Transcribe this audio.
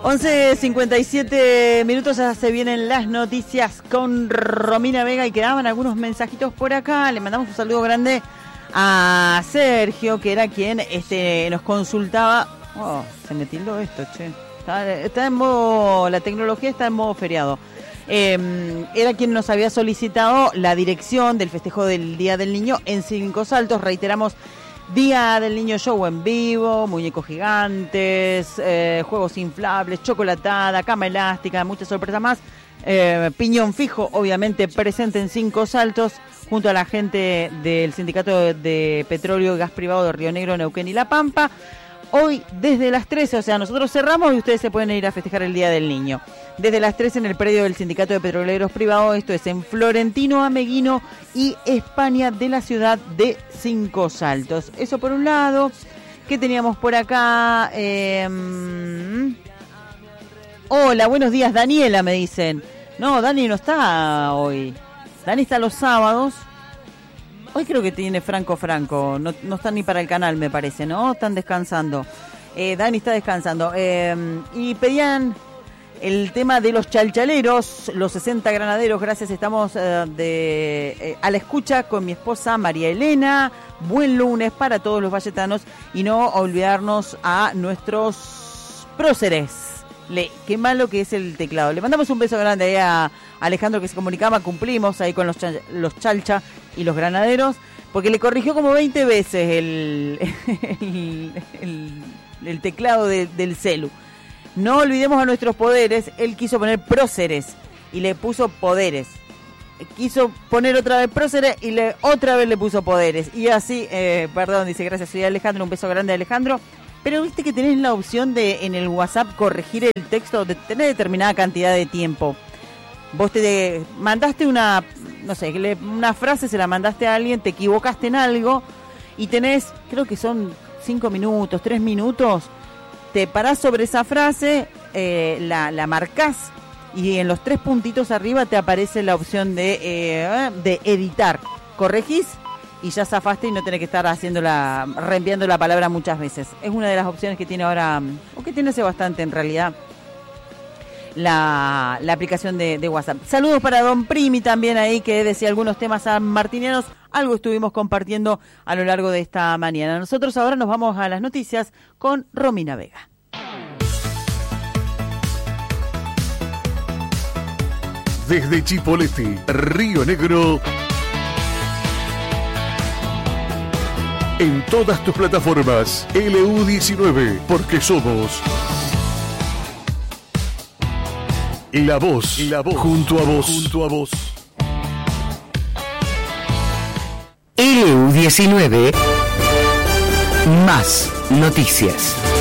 11:57, ya se vienen las noticias con Romina Vega y quedaban algunos mensajitos por acá. Le mandamos un saludo grande a Sergio, que era quien nos consultaba. Oh, se me tildó esto, che. Está en modo, la tecnología está en modo feriado. Era quien nos había solicitado la dirección del festejo del Día del Niño en Cinco Saltos. Reiteramos: Día del Niño Show en vivo, muñecos gigantes, juegos inflables, chocolatada, cama elástica, muchas sorpresas más. Piñón fijo, obviamente, presente en Cinco Saltos, junto a la gente del Sindicato de Petróleo y Gas Privado de Río Negro, Neuquén y La Pampa. Hoy desde las 13, o sea, nosotros cerramos y ustedes se pueden ir a festejar el Día del Niño. Desde las 13 en el predio del Sindicato de Petroleros Privados, esto es en Florentino Ameguino y España, de la ciudad de Cinco Saltos. Eso por un lado. ¿Qué teníamos por acá? Hola, buenos días, Daniela, me dicen. No, Dani no está hoy. Dani está los sábados. Hoy creo que tiene Franco, no está ni para el canal, me parece, ¿no? Están descansando. Dani está descansando. Y pedían el tema de los chalchaleros, los 60 granaderos. Gracias, estamos a la escucha con mi esposa María Elena. Buen lunes para todos los valletanos y no olvidarnos a nuestros próceres. Qué malo que es el teclado. Le mandamos un beso grande ahí a Alejandro, que se comunicaba. Cumplimos ahí con los chalcha y los granaderos, porque le corrigió como 20 veces el teclado del celu. No olvidemos a nuestros poderes. Él quiso poner próceres y le puso poderes. Quiso poner otra vez próceres y otra vez le puso poderes. Y así, perdón, dice, gracias, soy Alejandro, un beso grande a Alejandro. Pero viste que tenés la opción de en el WhatsApp corregir el texto, de tener determinada cantidad de tiempo. Vos te mandaste una frase, se la mandaste a alguien, te equivocaste en algo y tenés, creo que son 5 minutos, 3 minutos, te parás sobre esa frase, la marcás y en los 3 puntitos arriba te aparece la opción de editar. Corregís y ya zafaste y no tenés que estar reenviando la palabra muchas veces. Es una de las opciones que tiene ahora, o que tiene hace bastante en realidad, la aplicación de WhatsApp. Saludos para Don Primi también ahí, que decía algunos temas sanmartinianos. Algo estuvimos compartiendo a lo largo de esta mañana. Nosotros ahora nos vamos a las noticias con Romina Vega. Desde Chipoleti, Río Negro, en todas tus plataformas, LU19, porque somos la voz, junto a vos. LU19, más noticias.